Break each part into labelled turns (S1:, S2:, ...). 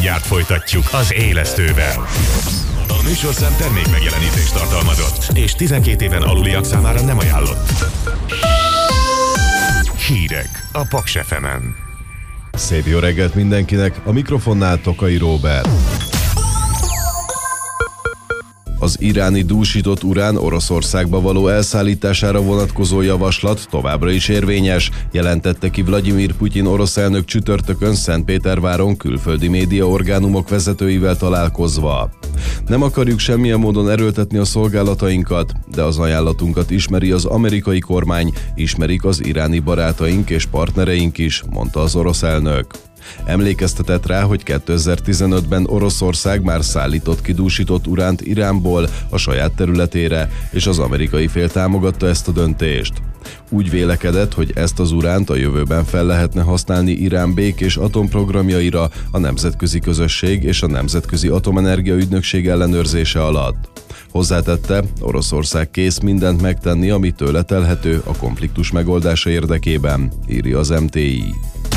S1: Mindjárt folytatjuk az Élesztővel. A műsorszám termék megjelenítést tartalmazott, és 12 éven aluliak számára nem ajánlott. Hírek a Paks FM-en.
S2: Szép jó reggelt mindenkinek, a mikrofonnál Tokai Róbert. Az iráni dúsított urán Oroszországba való elszállítására vonatkozó javaslat továbbra is érvényes, jelentette ki Vladimir Putyin orosz elnök csütörtökön Szentpéterváron külföldi médiaorgánumok vezetőivel találkozva. Nem akarjuk semmilyen módon erőltetni a szolgálatainkat, de az ajánlatunkat ismeri az amerikai kormány, ismerik az iráni barátaink és partnereink is, mondta az orosz elnök. Emlékeztetett rá, hogy 2015-ben Oroszország már szállított ki dúsított uránt Iránból a saját területére, és az amerikai fél támogatta ezt a döntést. Úgy vélekedett, hogy ezt az uránt a jövőben fel lehetne használni Irán békés atomprogramjaira a nemzetközi közösség és a Nemzetközi Atomenergia Ügynökség ellenőrzése alatt. Hozzátette, Oroszország kész mindent megtenni, ami tőle telhető a konfliktus megoldása érdekében, írja az MTI.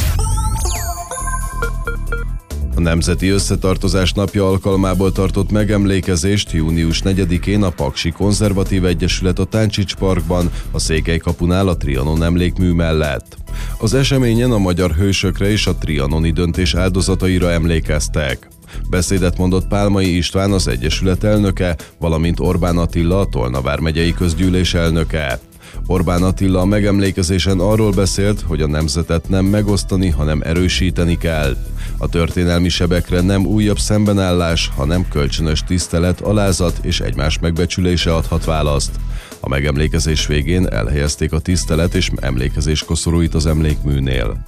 S2: A Nemzeti Összetartozás napja alkalmából tartott megemlékezést június 4-én a Paksi Konzervatív Egyesület a Táncsics Parkban, a Székelykapunál a Trianon emlékmű mellett. Az eseményen a magyar hősökre és a trianoni döntés áldozataira emlékeztek. Beszédet mondott Pálmai István, az Egyesület elnöke, valamint Orbán Attila, a Tolna vármegyei közgyűlés elnöke. Orbán Attila a megemlékezésen arról beszélt, hogy a nemzetet nem megosztani, hanem erősíteni kell. A történelmi sebekre nem újabb szembenállás, hanem kölcsönös tisztelet, alázat és egymás megbecsülése adhat választ. A megemlékezés végén elhelyezték a tisztelet és emlékezés koszorúit az emlékműnél.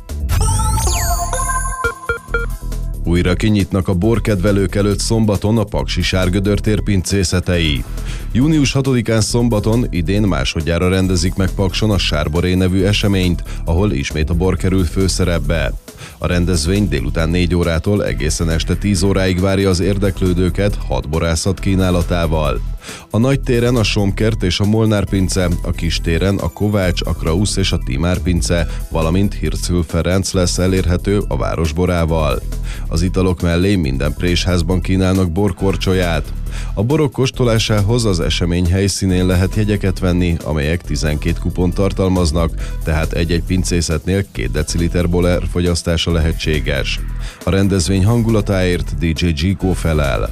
S2: Újra kinyitnak a borkedvelők előtt szombaton a Paksi Sárgödör-tér pincészetei. Június 6-án szombaton idén másodjára rendezik meg Pakson a Sárboré nevű eseményt, ahol ismét a bor kerül főszerepbe. A rendezvény délután 4 órától egészen este 10 óráig várja az érdeklődőket 6 borászat kínálatával. A nagy téren a Somkert és a Molnár pince, a kis téren a Kovács, a Krausz és a Timár pince, valamint Hircül Ferenc lesz elérhető a városborával. Az italok mellé minden présházban kínálnak borkorcsolyát. A borok kóstolásához az esemény helyszínén lehet jegyeket venni, amelyek 12 kupon tartalmaznak, tehát egy-egy pincészetnél 2 deciliter bor fogyasztása lehetséges. A rendezvény hangulatáért DJ Gico felel.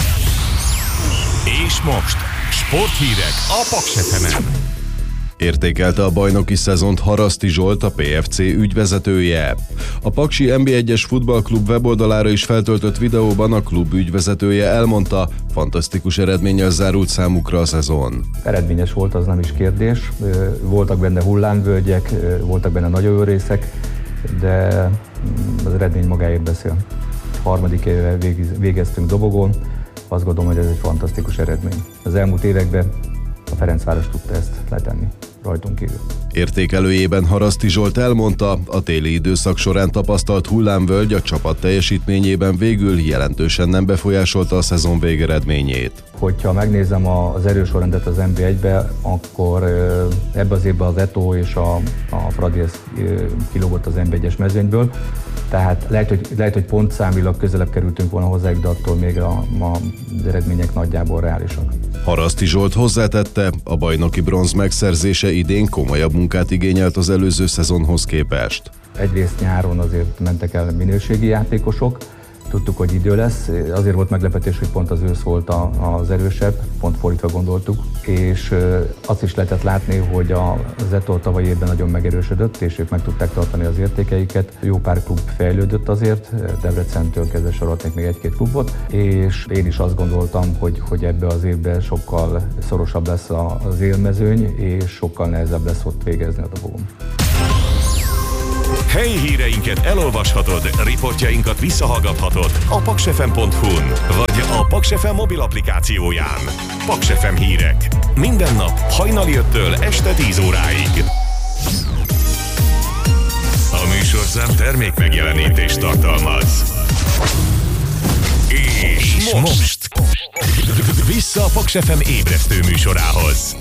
S1: És most sporthírek a Paks FM-en.
S2: Értékelte a bajnoki szezont Haraszti Zsolt, a PFC ügyvezetője. A Paksi NB1-es futballklub weboldalára is feltöltött videóban a klub ügyvezetője elmondta, fantasztikus eredménnyel zárult számukra a szezon.
S3: Eredményes volt, az nem is kérdés. Voltak benne hullámvölgyek, voltak benne nagyon jó részek, de az eredmény magáért beszél. Harmadik éve végeztünk dobogón, azt gondolom, hogy ez egy fantasztikus eredmény. Az elmúlt években a Ferencváros tudta ezt letenni rajtunk kívül.
S2: Értékelőjében Haraszti Zsolt elmondta, a téli időszak során tapasztalt hullámvölgy a csapat teljesítményében végül jelentősen nem befolyásolta a szezon végeredményét.
S3: Hogyha megnézem az erősorrendet az NB1-be, akkor ebbe az évben az Eto és a Fradi kilógott az NB1-es mezőnyből. Tehát lehet, hogy pontszámilag közelebb kerültünk volna hozzájuk, de attól még az eredmények nagyjából reálisak.
S2: Haraszti Zsolt hozzátette, a bajnoki bronz megszerzése idén komolyabb munkát igényelt az előző szezonhoz képest.
S3: Egyrészt nyáron azért mentek el minőségi játékosok, tudtuk, hogy idő lesz, azért volt meglepetés, hogy pont az ősz volt az erősebb, pont fordítva gondoltuk, és azt is lehetett látni, hogy az Eto tavalyi évben nagyon megerősödött, és ők meg tudták tartani az értékeiket. Jó pár klub fejlődött azért, Debrecentől kezdve sorolhatnék még 1-2 klubot, és én is azt gondoltam, hogy ebbe az évben sokkal szorosabb lesz az élmezőny, és sokkal nehezebb lesz ott végezni a dobogon.
S1: Helyi híreinket elolvashatod, riportjainkat visszahallgathatod a paksfm.hu-n, vagy a Paks FM mobil applikációján. Paks FM hírek. Minden nap hajnali 5-től este 10 óráig. A műsorszám termék megjelenítést tartalmaz. És most vissza a Paks FM ébresztő műsorához.